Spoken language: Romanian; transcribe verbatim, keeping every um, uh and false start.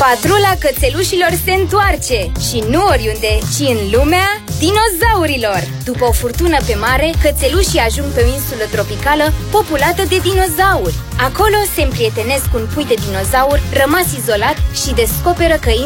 Patrula cățelușilor se întoarce și nu oriunde, ci în lumea dinozaurilor. După o furtună pe mare, cățelușii ajung pe o insulă tropicală populată de dinozauri. Acolo se împrietenesc cu un pui de dinozaur rămas izolat și descoperă că